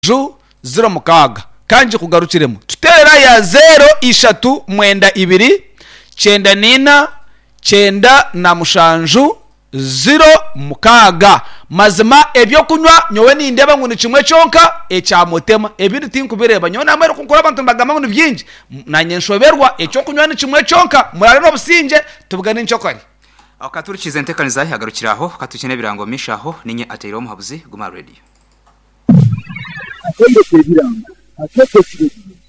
zero mukaga kanji kugarukiremo tutera ya 0 9 nina 9 na mushanju 0 mukaga mazima ebyo kunywa nyowe nindeba ngo ni kimwe cyonka echa motema ebindi tinkubireba nyowe namara kunkora abantu mbagama ngo byinji nanye nshoberwa ecyo kunywa ni kimwe cyonka murare no businje tubugane ncokari akaturikize ntekaniza yagarukiraho katukene birango mishaho ninye ateyiro muhabuzi guma radio.